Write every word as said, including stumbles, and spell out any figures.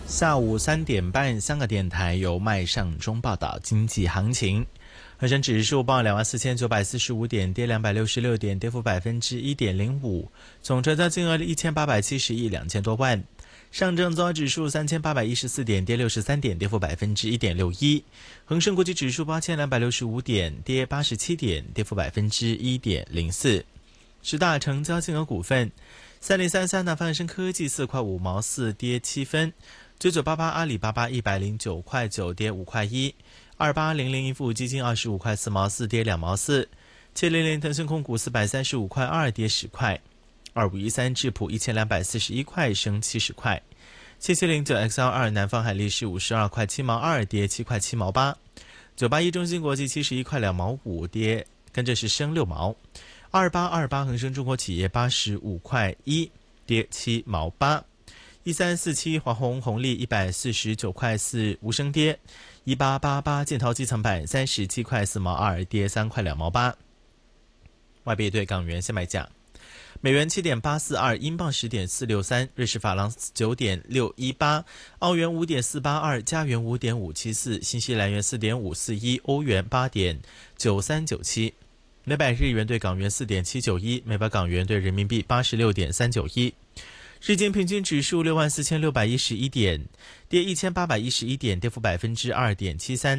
下午三点半，香港电台由麦尚中报道经济行情。恒生指数报两万四千九百四十五点，跌两百六十六点，跌幅百分之一点零五。总成交金额一千八百七十亿两千多万。上证综合指数三千八百一十四点，跌六十三点，跌幅百分之一点六一。恒生国际指数八千两百六十五点，跌八十七点，跌幅百分之一点零四。十大成交金额股份：三零三三南方恒生科技四块五毛四，跌七分。九九八八阿里巴巴一百零九块九，跌五块一。二八零零盈富基金二十五块四毛四，跌两毛四。七零零腾讯控股四百三十五块二，跌十块。二五一三智普一千两百四十一块，升七十块。七七零九 X L 二南方海力士五十二块七毛二，跌七块七毛八。九八一中芯国际七十一块两毛五，跌跟着是升六毛。二八二八恒生中国企业八十五块一，跌七毛八。一三四七华虹红利一百四十九块四，无升跌。一八八八建滔基层板三十七块四毛二，跌三块两毛八。外币对港元现卖价：美元七点八四二，英镑十点四六三，瑞士法郎九点六一八，澳元五点四八二，加元五点五七四，新西兰元四点五四一，欧元八点九三九七。每百日元对港元四点七九一，每百港元对人民币八十六点三九一。日经平均指数六万四千六百一十一点，跌一千八百一十一点，跌幅百分之二点七三。